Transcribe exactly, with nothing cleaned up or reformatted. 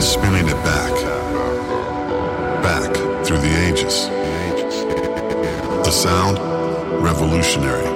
spinning it back, back through the ages. The sound, revolutionary.